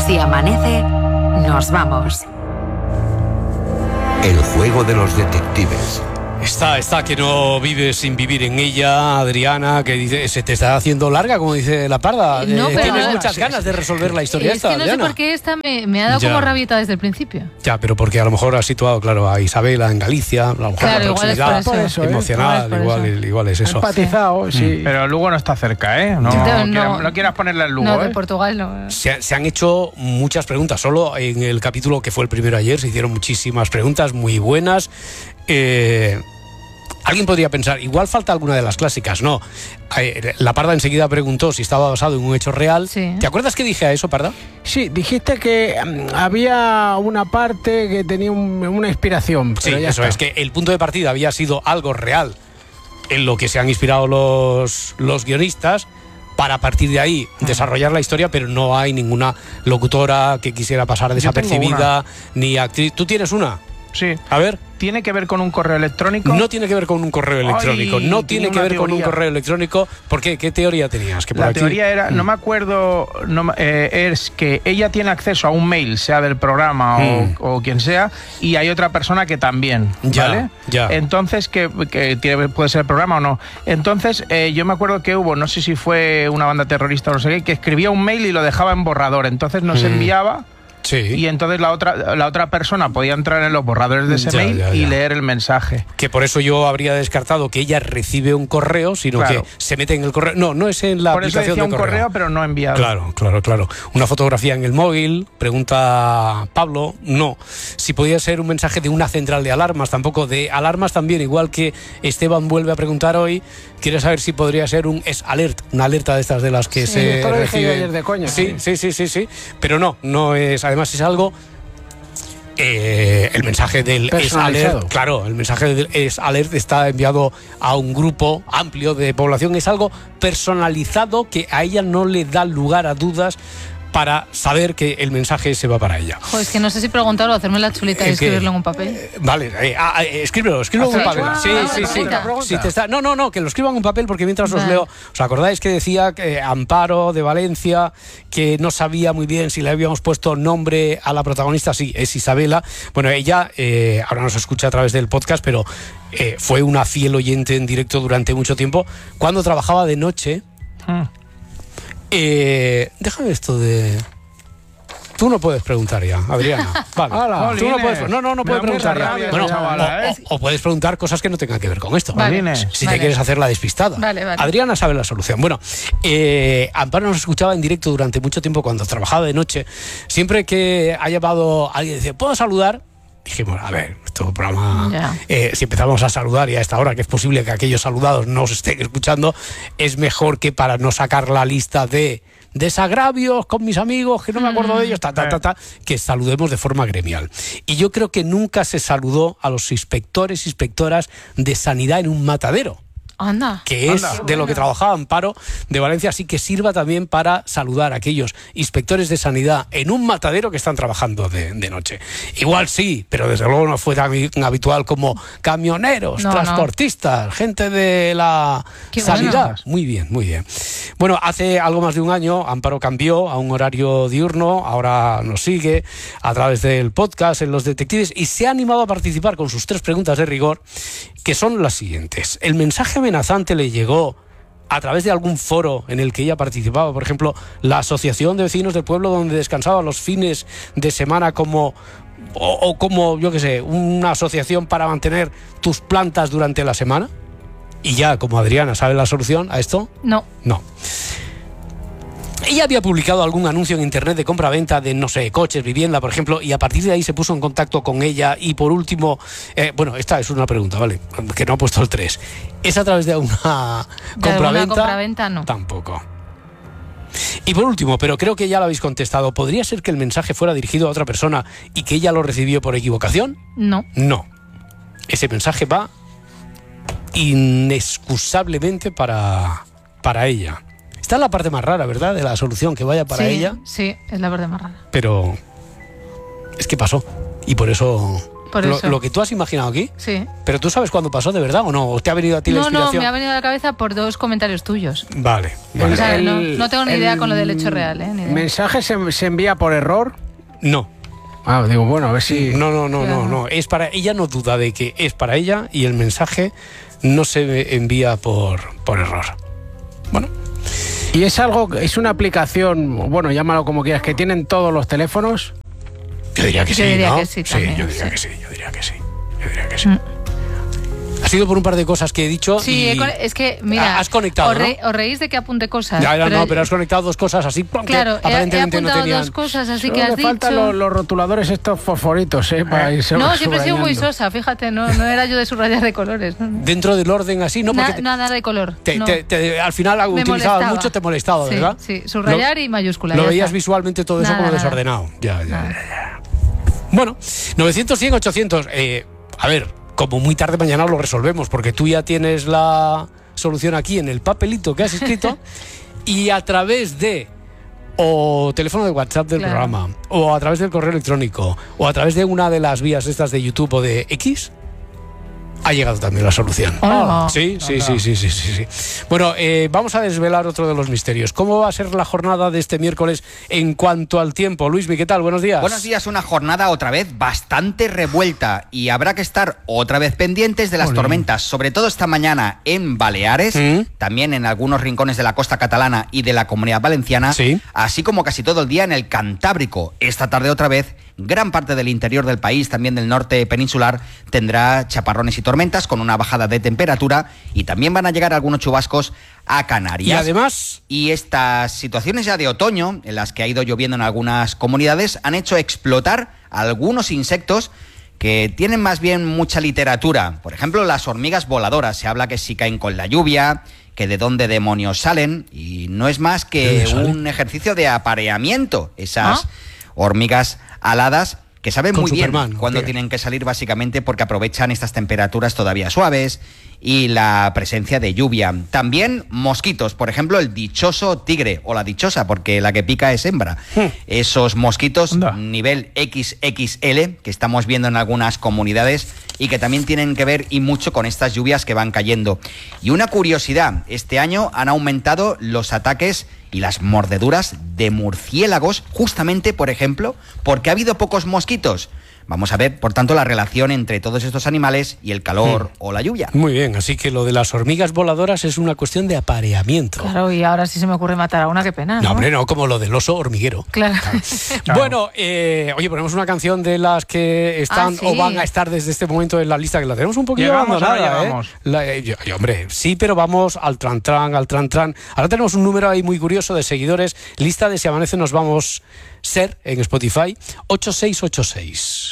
Si amanece, nos vamos. El juego de los detectives. Está que no vives sin vivir en ella, Adriana, que dice, se te está haciendo larga, como dice la Parda. No, pero tienes muchas ganas de resolver la historia esta, que no Adriana. sé por qué esta me ha dado como rabieta desde el principio. Ya, pero porque a lo mejor has situado, claro, a Isabela en Galicia, a lo mejor claro, la proximidad igual es por eso, emocional, igual es eso. Empatizado, sí. Pero Lugo no está cerca, ¿eh? No quieras ponerle el Lugo, No, de Portugal no. Se han hecho muchas preguntas. Solo en el capítulo que fue el primero ayer se hicieron muchísimas preguntas muy buenas. Alguien podría pensar, igual falta alguna de las clásicas. No, la Parda enseguida preguntó si estaba basado en un hecho real. Sí. ¿Te acuerdas que dije a eso, Parda? Sí, dijiste que había una parte que tenía una inspiración. Sí, pero ya eso está. es, que el punto de partida había sido algo real en lo que se han inspirado los guionistas, para a partir de ahí desarrollar la historia, pero no hay ninguna locutora que quisiera pasar desapercibida, ni actriz. ¿Tú tienes una? Sí. A ver. ¿Tiene que ver con un correo electrónico? No tiene que ver con un correo electrónico. No tiene que ver con un correo electrónico. ¿Por qué? ¿Qué teoría tenías? Que por la aquí... teoría era, no me acuerdo, es que ella tiene acceso a un mail, sea del programa o quien sea, y hay otra persona que también, ¿vale? Ya. Entonces, que puede ser el programa o no. Entonces, yo me acuerdo que hubo, no sé si fue una banda terrorista o no sé qué, que escribía un mail y lo dejaba en borrador. Entonces nos enviaba... Sí. Y entonces la otra persona podía entrar en los borradores de ese mail y leer el mensaje. Que por eso yo habría descartado que ella recibe un correo, sino que se mete en el correo. No es en la por aplicación eso decía de un correo, pero no enviado. Claro. Una fotografía en el móvil, pregunta Pablo, no. Si podía ser un mensaje de una central de alarmas, tampoco. De alarmas también, igual que Esteban vuelve a preguntar hoy, quiere saber si podría ser un S-Alert, una alerta de estas de las que se esto lo dije recibe. ayer de coña. Sí. Pero no es. Además es algo. El mensaje del S-Alert, claro, el mensaje del S-Alert está enviado a un grupo amplio de población. Es algo personalizado que a ella no le da lugar a dudas para saber que el mensaje se va para ella. Joder, es que no sé si preguntarlo o hacerme la chulita y escribirlo en un papel. Vale, escríbelo en un papel. Sí. Si te está, no, que lo escriban en un papel, porque mientras os leo, ¿os acordáis que decía que Amparo de Valencia, que no sabía muy bien si le habíamos puesto nombre a la protagonista? Sí, es Isabela. Bueno, ella ahora nos escucha a través del podcast, pero fue una fiel oyente en directo durante mucho tiempo, cuando trabajaba de noche. Déjame esto de... Tú no puedes preguntar ya, Adriana. Vale. Hola. Tú no puedes, no puedes preguntar ya. Bueno, chavala, o puedes preguntar cosas que no tengan que ver con esto. Vale. Si te quieres hacer la despistada. Vale. Adriana sabe la solución. Bueno, Amparo nos escuchaba en directo durante mucho tiempo cuando trabajaba de noche. Siempre que ha llamado alguien y dice, ¿puedo saludar? Dijimos, a ver, este programa, si empezamos a saludar y a esta hora, que es posible que aquellos saludados no os estén escuchando, es mejor que para no sacar la lista de desagravios con mis amigos, que no me acuerdo de ellos, que saludemos de forma gremial. Y yo creo que nunca se saludó a los inspectores e inspectoras de sanidad en un matadero. Anda. Que es de lo que trabajaba Amparo de Valencia, así que sirva también para saludar a aquellos inspectores de sanidad en un matadero que están trabajando de noche. Igual sí, pero desde luego no fue tan habitual como camioneros, transportistas, gente de la sanidad. Bueno. Muy bien. Bueno, hace algo más de un año Amparo cambió a un horario diurno, ahora nos sigue a través del podcast en Los Detectives y se ha animado a participar con sus 3 preguntas de rigor, que son las siguientes. El mensaje amenazante le llegó a través de algún foro en el que ella participaba, por ejemplo, la Asociación de Vecinos del Pueblo, donde descansaba los fines de semana, como yo qué sé, una asociación para mantener tus plantas durante la semana. Y ya, como Adriana sabe la solución a esto, no. Ella había publicado algún anuncio en internet de compra-venta de, no sé, coches, vivienda, por ejemplo, y a partir de ahí se puso en contacto con ella. Y por último, esta es una pregunta, ¿vale? Que no ha puesto el 3. ¿Es a través de una compra-venta? ¿De una compra-venta? No. Tampoco. Y por último, pero creo que ya lo habéis contestado, ¿podría ser que el mensaje fuera dirigido a otra persona y que ella lo recibió por equivocación? No. Ese mensaje va inexcusablemente para ella. Esta es la parte más rara, ¿verdad? De la solución, que vaya para ella. Sí, es la parte más rara. Pero es que pasó. Y por eso Por eso. Lo que tú has imaginado aquí. Sí. ¿Pero tú sabes cuándo pasó, de verdad, o no? ¿O te ha venido a ti la No, inspiración? me ha venido a la cabeza por 2 comentarios tuyos. Vale. O sea, no tengo ni idea con lo del hecho real, ¿eh? Ni idea. ¿Mensaje se envía por error? No. Digo, bueno, a ver si... No. Es para ella, no duda de que es para ella y el mensaje no se envía por error. Bueno. ¿Y es una aplicación, bueno, llámalo como quieras, que tienen todos los teléfonos? Yo diría que sí, yo diría ¿no? que sí, también, yo diría que sí. Ha sido por un par de cosas que he dicho. Sí, y es que, mira, has conectado, os reís de que apunte cosas. Pero has conectado 2 cosas así. Claro, que aparentemente he apuntado no tenían... 2 cosas así Solo que has le dicho. faltan los rotuladores estos fosforitos, para irse No, siempre he sido muy subrayando. sosa, fíjate, no era yo de subrayar de colores. ¿No? Dentro del orden así, ¿no? Porque Nada de color. No. al final Me utilizabas molestaba. mucho, te molestaba, Sí, ¿verdad? sí, subrayar y mayúscula. Lo ya veías está. visualmente todo eso Nada, como nada. desordenado. Ya. Bueno, 900, 100, 800. A ver, como muy tarde mañana lo resolvemos, porque tú ya tienes la solución aquí en el papelito que has escrito y a través de o teléfono de WhatsApp del programa, o a través del correo electrónico, o a través de una de las vías estas de YouTube o de X, ha llegado también la solución. Oh. Sí. Bueno, vamos a desvelar otro de los misterios. ¿Cómo va a ser la jornada de este miércoles en cuanto al tiempo? Luismi, ¿qué tal? Buenos días. Buenos días, una jornada otra vez bastante revuelta y habrá que estar otra vez pendientes de las tormentas, sobre todo esta mañana en Baleares, también en algunos rincones de la costa catalana y de la Comunidad Valenciana, así como casi todo el día en el Cantábrico. Esta tarde otra vez, gran parte del interior del país, también del norte peninsular, tendrá chaparrones y tormentas con una bajada de temperatura y también van a llegar algunos chubascos a Canarias. Y además... Y estas situaciones ya de otoño, en las que ha ido lloviendo en algunas comunidades, han hecho explotar algunos insectos que tienen más bien mucha literatura. Por ejemplo, las hormigas voladoras. Se habla que si caen con la lluvia, que de dónde demonios salen, y no es más que un ejercicio de apareamiento. Esas hormigas aladas que saben muy bien cuándo tienen que salir, básicamente porque aprovechan estas temperaturas todavía suaves y la presencia de lluvia. También mosquitos, por ejemplo, el dichoso tigre o la dichosa, porque la que pica es hembra. Esos mosquitos nivel XXL que estamos viendo en algunas comunidades y que también tienen que ver y mucho con estas lluvias que van cayendo. Y una curiosidad, este año han aumentado los ataques y las mordeduras de murciélagos, justamente, por ejemplo, porque ha habido pocos mosquitos. Vamos a ver, por tanto, la relación entre todos estos animales y el calor o la lluvia. Muy bien, así que lo de las hormigas voladoras es una cuestión de apareamiento. Claro, y ahora sí se me ocurre matar a una, qué pena, ¿no? No, hombre, no, como lo del oso hormiguero. Claro. Bueno, oye, ponemos una canción de las que están o van a estar desde este momento en la lista, que la tenemos un poquito abandonada, hombre, sí, pero vamos al tran. Ahora tenemos un número ahí muy curioso de seguidores, lista de Si Amanece Nos Vamos Ser en Spotify, 8686.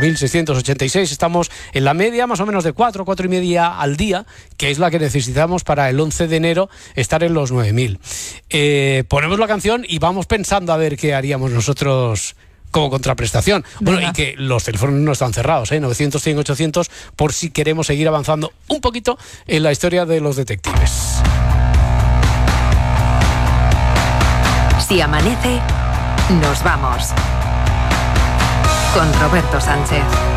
8.686, estamos en la media más o menos de 4 y media al día, que es la que necesitamos para el 11 de enero estar en los 9.000. Ponemos la canción y vamos pensando a ver qué haríamos nosotros como contraprestación. Bueno, y que los teléfonos no están cerrados, 900, 100, 800, por si queremos seguir avanzando un poquito en la historia de los detectives. Si amanece, nos vamos. Con Roberto Sánchez.